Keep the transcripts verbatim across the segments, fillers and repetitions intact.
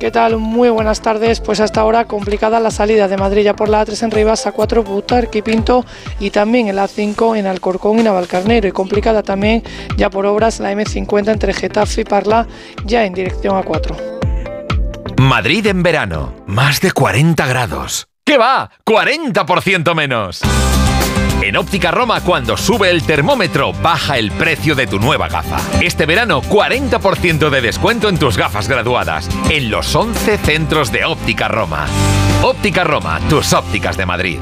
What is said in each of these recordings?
¿Qué tal? Muy buenas tardes. Pues hasta ahora complicada la salida de Madrid ya por la A tres en Rivas, A cuatro Butarque y Pinto, y también el A cinco en Alcorcón y Navalcarnero, y complicada también ya por obras la eme cincuenta entre Getafe y Parla, ya en dirección A cuatro. Madrid en verano, más de cuarenta grados. ¿Qué va? ¡cuarenta por ciento menos! En Óptica Roma, cuando sube el termómetro, baja el precio de tu nueva gafa. Este verano, cuarenta por ciento de descuento en tus gafas graduadas, en los once centros de Óptica Roma. Óptica Roma, tus ópticas de Madrid.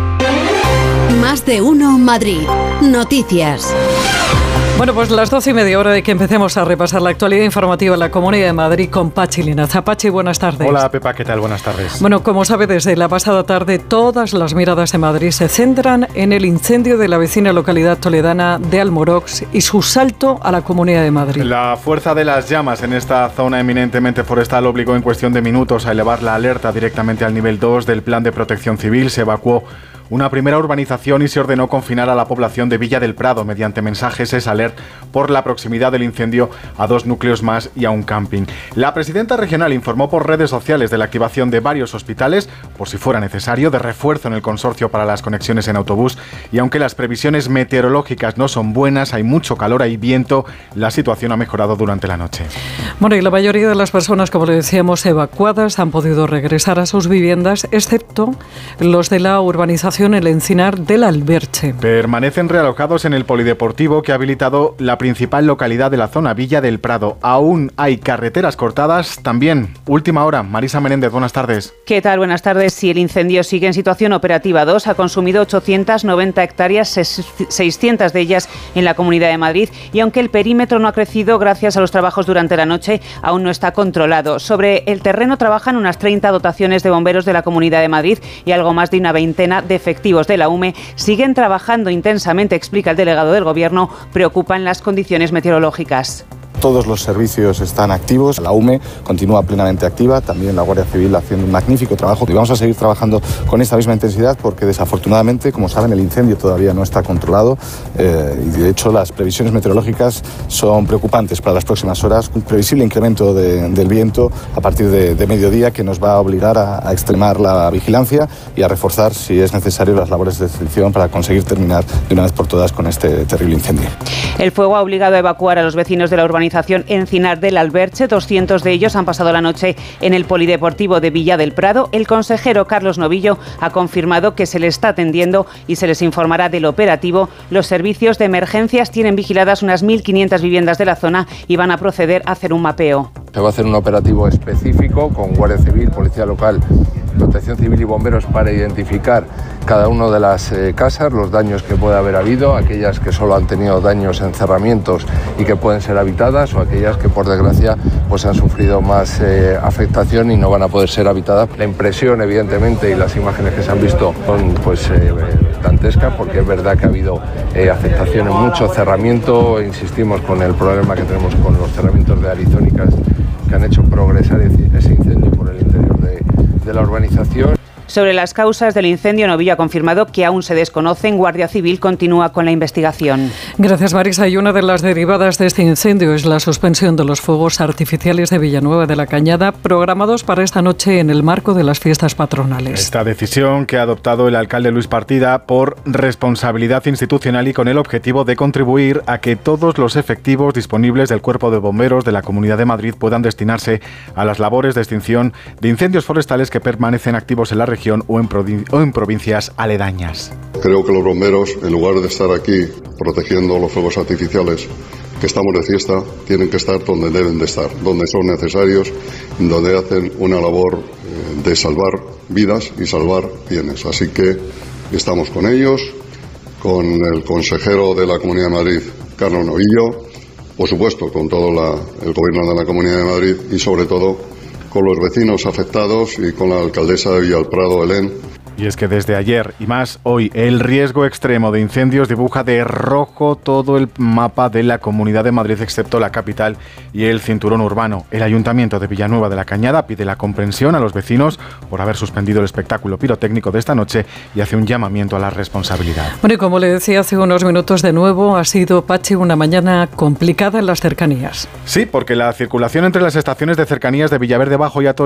Más de uno Madrid. Noticias. Bueno, pues las doce y media, hora de que empecemos a repasar la actualidad informativa en la Comunidad de Madrid con Pachi Linaza. Pachi, buenas tardes. Hola, Pepa, ¿qué tal? Buenas tardes. Bueno, como sabe, desde la pasada tarde todas las miradas en Madrid se centran en el incendio de la vecina localidad toledana de Almorox y su salto a la Comunidad de Madrid. La fuerza de las llamas en esta zona eminentemente forestal obligó en cuestión de minutos a elevar la alerta directamente al nivel dos del Plan de Protección Civil. Se evacuó una primera urbanización y se ordenó confinar a la población de Villa del Prado mediante mensajes S Alert por la proximidad del incendio a dos núcleos más y a un camping. La presidenta regional informó por redes sociales de la activación de varios hospitales, por si fuera necesario, de refuerzo en el consorcio para las conexiones en autobús, y aunque las previsiones meteorológicas no son buenas, hay mucho calor, hay viento, la situación ha mejorado durante la noche. Bueno, y la mayoría de las personas, como le decíamos, evacuadas han podido regresar a sus viviendas, excepto los de la urbanización El Encinar del Alberche. Permanecen realojados en el polideportivo que ha habilitado la principal localidad de la zona, Villa del Prado. Aún hay carreteras cortadas. También, última hora, Marisa Menéndez, buenas tardes. ¿Qué tal? Buenas tardes. Si el incendio sigue en situación operativa dos, ha consumido ochocientas noventa hectáreas, seiscientas de ellas en la Comunidad de Madrid, y aunque el perímetro no ha crecido gracias a los trabajos durante la noche, aún no está controlado. Sobre el terreno trabajan unas treinta dotaciones de bomberos de la Comunidad de Madrid y algo más de una veintena de efectivos de la U M E. Siguen trabajando intensamente, explica el delegado del Gobierno. Preocupan las condiciones meteorológicas. Todos los servicios están activos, la U M E continúa plenamente activa, también la Guardia Civil haciendo un magnífico trabajo, y vamos a seguir trabajando con esta misma intensidad porque desafortunadamente, como saben, el incendio todavía no está controlado eh, y de hecho las previsiones meteorológicas son preocupantes para las próximas horas. Un previsible incremento de, del viento a partir de, de mediodía que nos va a obligar a, a extremar la vigilancia y a reforzar, si es necesario, las labores de extinción para conseguir terminar de una vez por todas con este terrible incendio. El fuego ha obligado a evacuar a los vecinos de la urbanización Encinar del Alberche. doscientos de ellos han pasado la noche en el polideportivo de Villa del Prado. El consejero Carlos Novillo ha confirmado que se les está atendiendo y se les informará del operativo. Los servicios de emergencias tienen vigiladas unas mil quinientas viviendas de la zona y van a proceder a hacer un mapeo. Se va a hacer un operativo específico con Guardia Civil, Policía Local, Protección Civil y bomberos para identificar cada una de las eh, casas, los daños que puede haber habido, aquellas que solo han tenido daños en cerramientos y que pueden ser habitadas, o aquellas que por desgracia pues han sufrido más eh, afectación y no van a poder ser habitadas. La impresión, evidentemente, y las imágenes que se han visto son pues eh, dantescas, porque es verdad que ha habido eh, afectación en mucho cerramiento. Insistimos con el problema que tenemos con los cerramientos de arizónicas que han hecho progresar ese incendio por el interior de, de la urbanización. Sobre las causas del incendio, Novillo ha confirmado que aún se desconocen. Guardia Civil continúa con la investigación. Gracias, Marisa. Y una de las derivadas de este incendio es la suspensión de los fuegos artificiales de Villanueva de la Cañada, programados para esta noche en el marco de las fiestas patronales. Esta decisión que ha adoptado el alcalde Luis Partida por responsabilidad institucional y con el objetivo de contribuir a que todos los efectivos disponibles del Cuerpo de Bomberos de la Comunidad de Madrid puedan destinarse a las labores de extinción de incendios forestales que permanecen activos en la región o en, provin- o en provincias aledañas. Creo que los bomberos, en lugar de estar aquí protegiendo los fuegos artificiales, que estamos de fiesta, tienen que estar donde deben de estar, donde son necesarios, donde hacen una labor eh, de salvar vidas y salvar bienes. Así que estamos con ellos, con el consejero de la Comunidad de Madrid, Carlos Novillo, por supuesto con todo la, el gobierno de la Comunidad de Madrid y sobre todo con los vecinos afectados y con la alcaldesa de Villalprado, Helen. Y es que desde ayer y más hoy, el riesgo extremo de incendios dibuja de rojo todo el mapa de la Comunidad de Madrid, excepto la capital y el cinturón urbano. El Ayuntamiento de Villanueva de la Cañada pide la comprensión a los vecinos por haber suspendido el espectáculo pirotécnico de esta noche y hace un llamamiento a la responsabilidad. Bueno, y como le decía hace unos minutos, de nuevo ha sido, Pachi, una mañana complicada en las cercanías. Sí, porque la circulación entre las estaciones de cercanías de Villaverde Bajo y Atocha